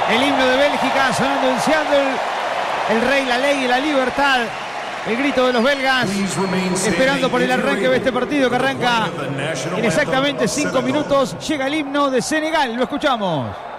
El himno de Bélgica sonando en Seattle. El rey, la ley y la libertad. El grito de los belgas, esperando por el arranque de este partido que arranca en exactamente 5 minutos. Llega el himno de Senegal, lo escuchamos.